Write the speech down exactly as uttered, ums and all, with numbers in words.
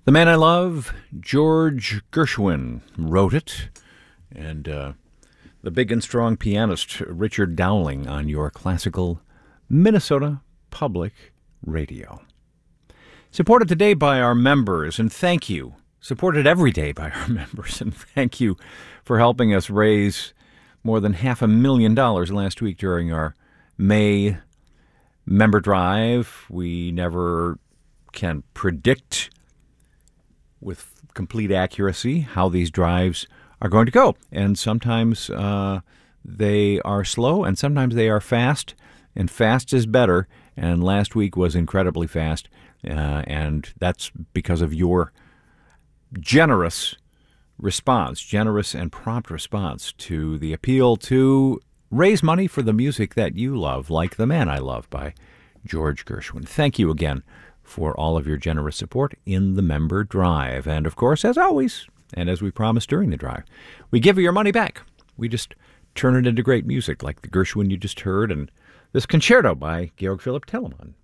The Man I Love, George Gershwin, wrote it, and uh, the big and strong pianist Richard Dowling on your classical Minnesota Public Radio. Supported today by our members, and thank you. Supported every day by our members, and thank you for helping us raise more than half a million dollars last week during our May member drive. We never can predict with complete accuracy how these drives are going to go. And sometimes uh, they are slow, and sometimes they are fast, and fast is better. And last week was incredibly fast, uh, and that's because of your generous response, generous and prompt response to the appeal to raise money for the music that you love, like The Man I Love by George Gershwin. Thank you again for all of your generous support in the member drive. And of course, as always, and as we promised during the drive, we give you your money back. We just turn it into great music, like the Gershwin you just heard, and this concerto by Georg Philipp Telemann.